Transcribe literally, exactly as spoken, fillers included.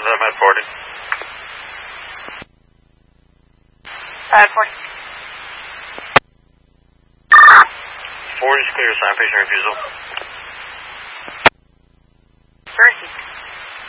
I'm at forty. At forty. forty is clear, sign patient refusal. Mercy.